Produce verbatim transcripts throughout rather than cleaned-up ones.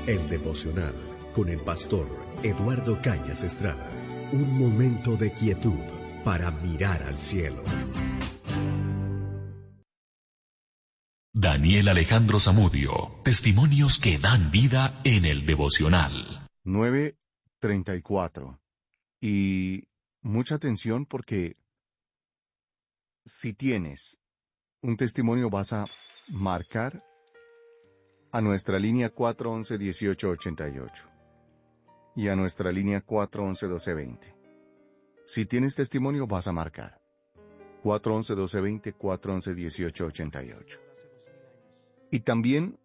El devocional con el pastor Eduardo Cañas Estrada. Un momento de quietud para mirar al cielo. Daniel Alejandro Zamudio, testimonios que dan vida en el devocional. nueve treinta y cuatro. Y mucha atención porque si tienes un testimonio vas a marcar a nuestra línea cuatro once, dieciocho ochenta y ocho y a nuestra línea cuatro once, doce veinte. Si tienes testimonio vas a marcar cuatro once, doce veinte, cuatro once, dieciocho ochenta y ocho. Y también,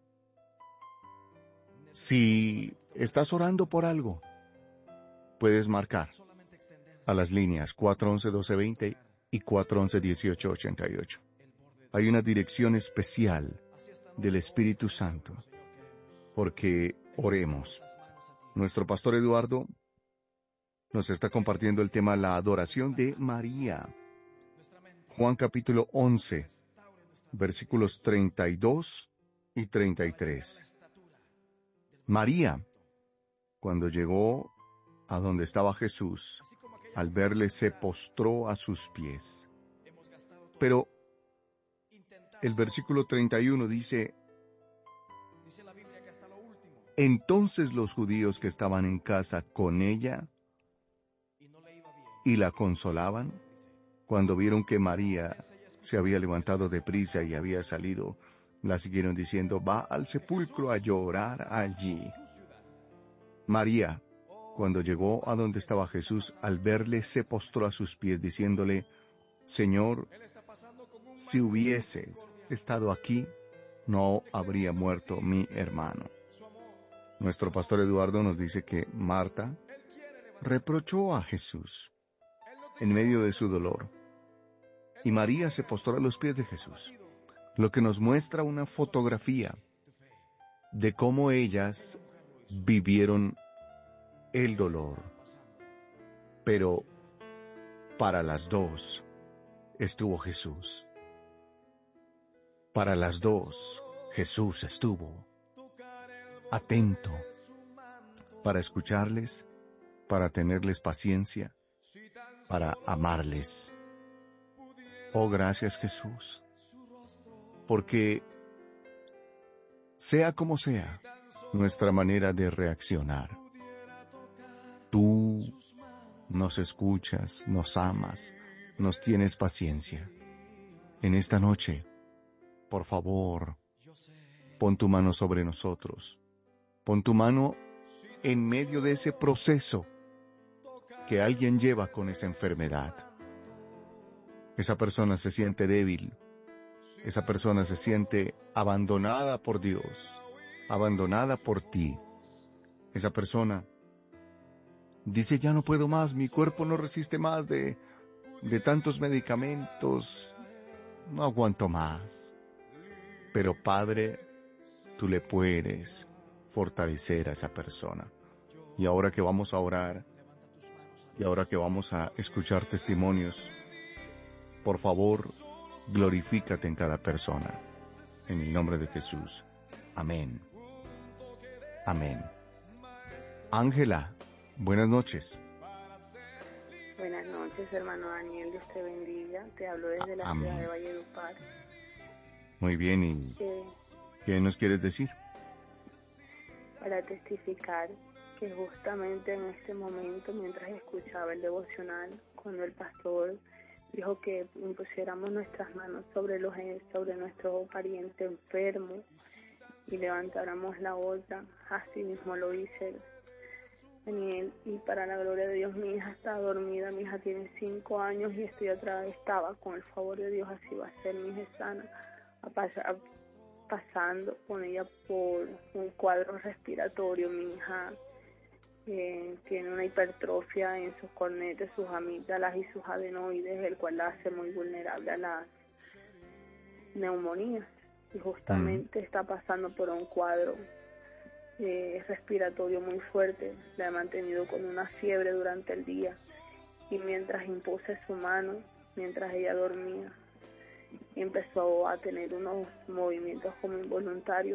si estás orando por algo, puedes marcar a las líneas cuatro once, doce veinte y cuatro once, dieciocho ochenta y ocho. Hay una dirección especial del Espíritu Santo, porque oremos. Nuestro pastor Eduardo nos está compartiendo el tema la adoración de María. Juan capítulo once, versículos treinta y dos y treinta y tres. María, cuando llegó a donde estaba Jesús, al verle se postró a sus pies. Pero el versículo treinta y uno dice: entonces los judíos que estaban en casa con ella y la consolaban, cuando vieron que María se había levantado de prisa y había salido, la siguieron diciendo: va al sepulcro a llorar allí. María, cuando llegó a donde estaba Jesús, al verle se postró a sus pies, diciéndole: Señor, si hubieses estado aquí, no habría muerto mi hermano. Nuestro pastor Eduardo nos dice que Marta reprochó a Jesús en medio de su dolor, y María se postró a los pies de Jesús, lo que nos muestra una fotografía de cómo ellas vivieron el dolor. Pero para las dos estuvo Jesús. Para las dos Jesús estuvo atento para escucharles, para tenerles paciencia, para amarles. Oh, gracias Jesús, porque sea como sea nuestra manera de reaccionar, tú nos escuchas, nos amas, nos tienes paciencia. En esta noche, por favor, pon tu mano sobre nosotros. Pon tu mano en medio de ese proceso que alguien lleva con esa enfermedad. Esa persona se siente débil. Esa persona se siente abandonada por Dios, abandonada por ti. Esa persona dice: ya no puedo más, mi cuerpo no resiste más de, de tantos medicamentos, no aguanto más. Pero Padre, tú le puedes fortalecer a esa persona. Y ahora que vamos a orar, y ahora que vamos a escuchar testimonios, por favor, glorifícate en cada persona. En el nombre de Jesús. Amén. Amén. Ángela, buenas noches. Buenas noches, hermano Daniel, Dios te bendiga. Te hablo desde la Amén. ciudad de Valledupar. Muy bien, ¿y Eh, qué nos quieres decir? para testificar que justamente en este momento, mientras escuchaba el devocional, cuando el pastor dijo que impusiéramos nuestras manos sobre los sobre nuestro pariente enfermo y levantáramos la otra, así mismo lo hice, Daniel, y para la gloria de Dios, mi hija está dormida, mi hija tiene cinco años y estoy atrás, estaba, con el favor de Dios, así va a ser, mi hija sana, a pasar, pasando con ella por un cuadro respiratorio. Mi hija eh, tiene una hipertrofia en sus cornetes, sus amígdalas y sus adenoides, el cual la hace muy vulnerable a las neumonías, y justamente mm. está pasando por un cuadro eh, respiratorio muy fuerte. La he mantenido con una fiebre durante el día, y mientras impuse su mano, mientras ella dormía, empezó a tener unos movimientos como involuntarios